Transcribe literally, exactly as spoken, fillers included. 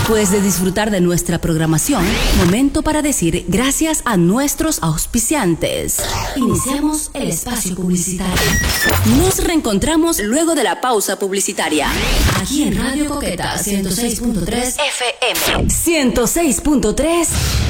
Después de disfrutar de nuestra programación, momento para decir gracias a nuestros auspiciantes. Iniciamos el espacio publicitario. Nos reencontramos luego de la pausa publicitaria. Aquí en Radio Coqueta ciento seis punto tres F M. ciento seis punto tres